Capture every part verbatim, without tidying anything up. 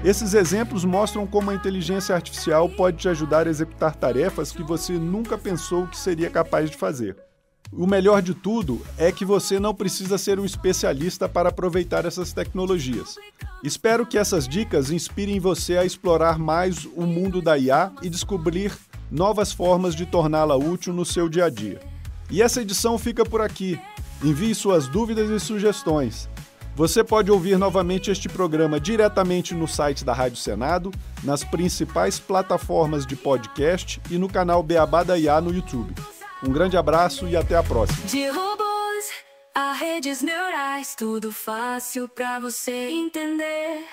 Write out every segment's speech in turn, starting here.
Esses exemplos mostram como a inteligência artificial pode te ajudar a executar tarefas que você nunca pensou que seria capaz de fazer. O melhor de tudo é que você não precisa ser um especialista para aproveitar essas tecnologias. Espero que essas dicas inspirem você a explorar mais o mundo da I A e descobrir novas formas de torná-la útil no seu dia a dia. E essa edição fica por aqui. Envie suas dúvidas e sugestões. Você pode ouvir novamente este programa diretamente no site da Rádio Senado, nas principais plataformas de podcast e no canal Beabá da I A no YouTube. Um grande abraço e até a próxima. De robôs a redes neurais, tudo fácil pra você entender.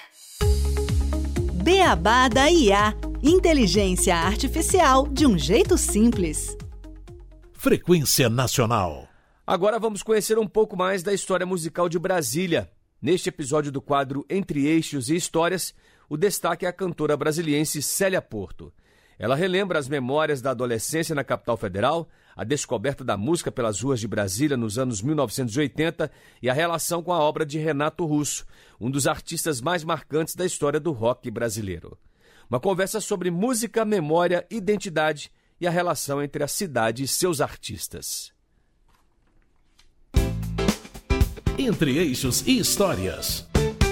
Beabá da I A, inteligência artificial de um jeito simples. Frequência Nacional. Agora vamos conhecer um pouco mais da história musical de Brasília. Neste episódio do quadro Entre Eixos e Histórias, o destaque é a cantora brasiliense Célia Porto. Ela relembra as memórias da adolescência na capital federal, a descoberta da música pelas ruas de Brasília nos anos mil novecentos e oitenta e a relação com a obra de Renato Russo, um dos artistas mais marcantes da história do rock brasileiro. Uma conversa sobre música, memória, identidade e a relação entre a cidade e seus artistas. Entre Eixos e Histórias.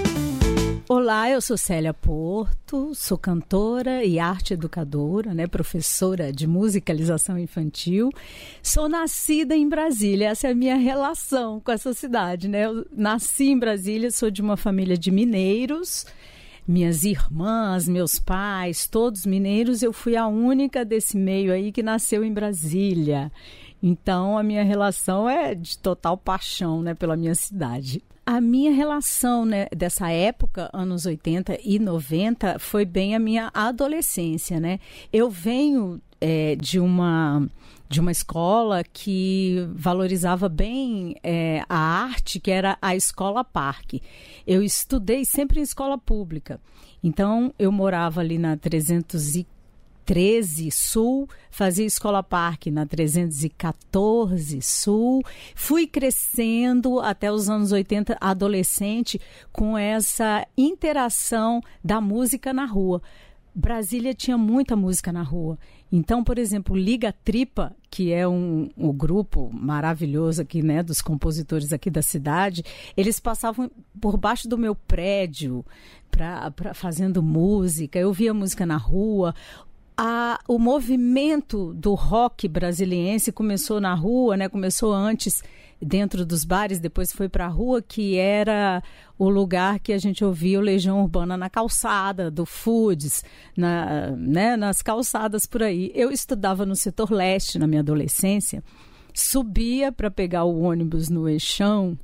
Olá, eu sou Célia Porto, sou cantora e arte educadora, né, professora de musicalização infantil. Sou nascida em Brasília, essa é a minha relação com essa cidade, né? Eu nasci em Brasília, sou de uma família de mineiros, minhas irmãs, meus pais, todos mineiros. Eu fui a única desse meio aí que nasceu em Brasília. Então, a minha relação é de total paixão, né, pela minha cidade. A minha relação, né, dessa época, anos oitenta e noventa, foi bem a minha adolescência, né? Eu venho é, de uma... de uma escola que valorizava bem é, a arte, que era a Escola Parque. Eu estudei sempre em escola pública. Então, eu morava ali na trezentos e treze Sul, fazia Escola Parque na trezentos e quatorze Sul. Fui crescendo até os anos oitenta, adolescente, com essa interação da música na rua. Brasília tinha muita música na rua. Então, por exemplo, Liga Tripa, que é um, um grupo maravilhoso aqui, né, dos compositores aqui da cidade, eles passavam por baixo do meu prédio pra, pra, fazendo música. Eu via música na rua. A, o movimento do rock brasiliense começou na rua, né? Começou antes dentro dos bares, depois foi para a rua, que era o lugar que a gente ouvia o Legião Urbana na calçada, do Foods, na, né? Nas calçadas por aí. Eu estudava no setor leste na minha adolescência, subia para pegar o ônibus no Eixão,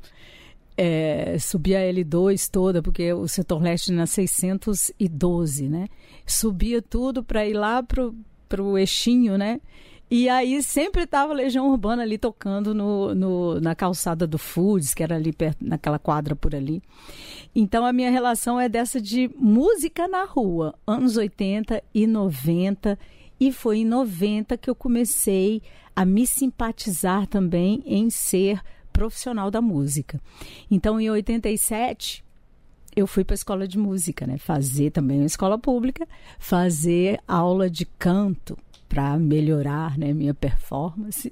É, subia a L dois toda, porque o setor leste na seiscentos e doze, né? Subia tudo para ir lá pro, pro Eixinho, né? E aí sempre tava Legião Urbana ali tocando no, no, na calçada do Foods, que era ali perto, naquela quadra por ali. Então a minha relação é dessa de música na rua, anos oitenta e noventa, e foi em noventa que eu comecei a me simpatizar também em ser profissional da música. Então, em oitenta e sete, eu fui para a escola de música, né? Fazer também uma escola pública, fazer aula de canto para melhorar, né, minha performance.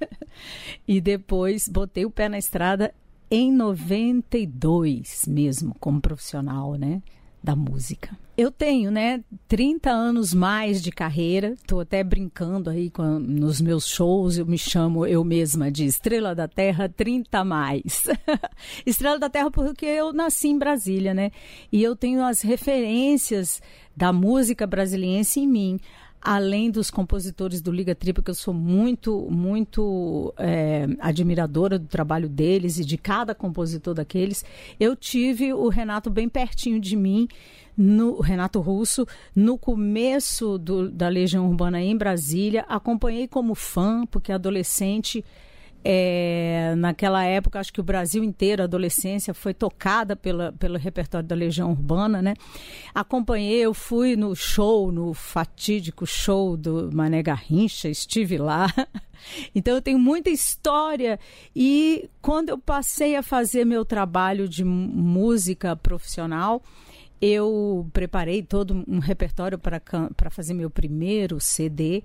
E depois botei o pé na estrada em noventa e dois mesmo, como profissional, né, da música. Eu tenho, né, trinta anos mais de carreira, estou até brincando aí com, nos meus shows, eu me chamo eu mesma de Estrela da Terra trinta a mais. Estrela da Terra porque eu nasci em Brasília, né, e eu tenho as referências da música brasiliense em mim, além dos compositores do Liga Tripa, que eu sou muito, muito é, admiradora do trabalho deles e de cada compositor daqueles. Eu tive o Renato bem pertinho de mim, no, o Renato Russo, no começo do, da Legião Urbana em Brasília. Acompanhei como fã, porque adolescente... É, naquela época, acho que o Brasil inteiro, a adolescência, foi tocada pela, pelo repertório da Legião Urbana, né? Acompanhei, eu fui no show, no fatídico show do Mané Garrincha, estive lá. Então, eu tenho muita história. E quando eu passei a fazer meu trabalho de música profissional, eu preparei todo um repertório para para fazer meu primeiro C D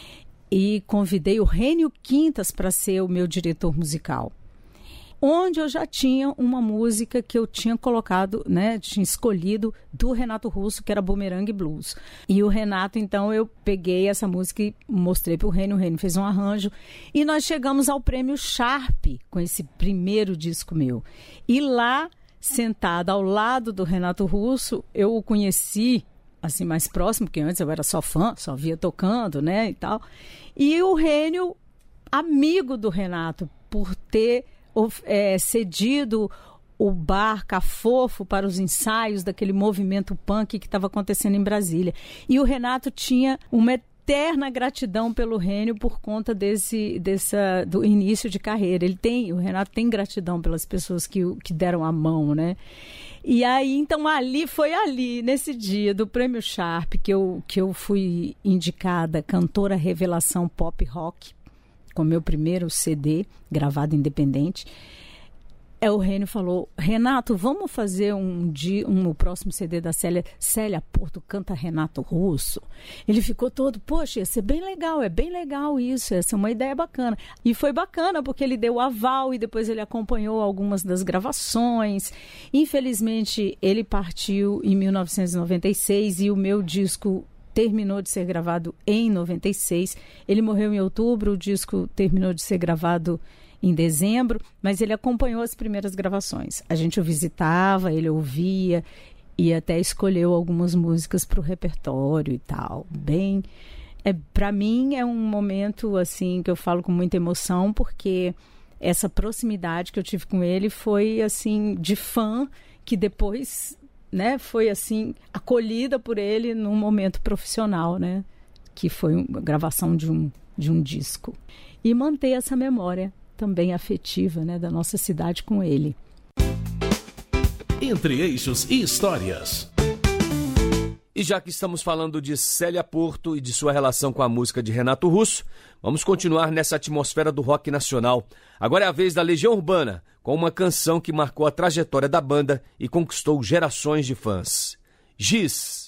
e convidei o Rênio Quintas para ser o meu diretor musical, onde eu já tinha uma música que eu tinha colocado, né, tinha escolhido do Renato Russo, que era Bumerangue Blues. E o Renato, então, eu peguei essa música e mostrei para o Rênio, o Rênio fez um arranjo, e nós chegamos ao prêmio Sharp com esse primeiro disco meu. E lá, sentada ao lado do Renato Russo, eu o conheci, assim, mais próximo, porque antes eu era só fã, só via tocando, né, e tal. E o Rênio, amigo do Renato, por ter É, cedido o bar Cafofo para os ensaios daquele movimento punk que estava acontecendo em Brasília. E o Renato tinha uma eterna gratidão pelo Rênio por conta desse, dessa, do início de carreira. Ele tem, o Renato tem gratidão pelas pessoas que, que deram a mão, né? E aí, então, ali, foi ali, nesse dia do Prêmio Sharp, que eu, que eu fui indicada cantora revelação pop rock, com meu primeiro C D, gravado independente. É, o Rênio falou, Renato, vamos fazer um, dia, um, o próximo C D da Célia, Célia Porto canta Renato Russo. Ele ficou todo, poxa, ia ser bem legal, é bem legal isso, essa é uma ideia bacana. E foi bacana, porque ele deu o aval e depois ele acompanhou algumas das gravações. Infelizmente, ele partiu em mil novecentos e noventa e seis e o meu disco terminou de ser gravado em noventa e seis. Ele morreu em outubro, o disco terminou de ser gravado em dezembro, mas ele acompanhou as primeiras gravações. A gente o visitava, ele ouvia e até escolheu algumas músicas para o repertório e tal. Bem, é, para mim é um momento assim que eu falo com muita emoção, porque essa proximidade que eu tive com ele foi assim de fã que depois, né, foi assim acolhida por ele num momento profissional, né, que foi a gravação de um, de um disco. E manter essa memória também afetiva, né, da nossa cidade com ele. Entre Eixos e Histórias. E já que estamos falando de Célia Porto e de sua relação com a música de Renato Russo, vamos continuar nessa atmosfera do rock nacional. Agora é a vez da Legião Urbana, com uma canção que marcou a trajetória da banda e conquistou gerações de fãs. Giz.